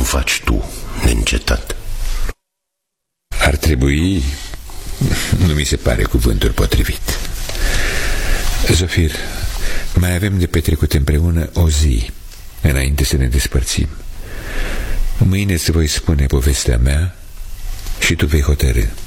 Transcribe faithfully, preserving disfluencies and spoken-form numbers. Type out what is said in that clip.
faci tu, neîncetat? Ar trebui... Nu mi se pare cuvântul potrivit. Zofir, mai avem de petrecut împreună o zi înainte să ne despărțim. Mâine îți voi spune povestea mea și tu vei hotărî.